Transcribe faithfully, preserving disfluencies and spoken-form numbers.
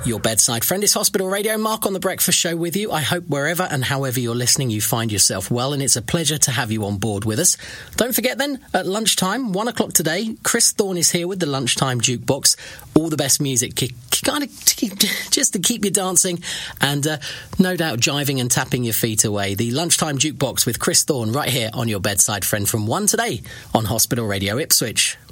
Your bedside friend is Hospital Radio. Mark on the Breakfast Show with you. I hope wherever and however you're listening, you find yourself well, and it's a pleasure to have you on board with us. Don't forget then, at lunchtime, one o'clock today, Chris Thorne is here with the Lunchtime Jukebox. All the best music, kind of just to keep you dancing and uh, no doubt jiving and tapping your feet away. The Lunchtime Jukebox with Chris Thorne right here on your bedside friend from one today on Hospital Radio Ipswich.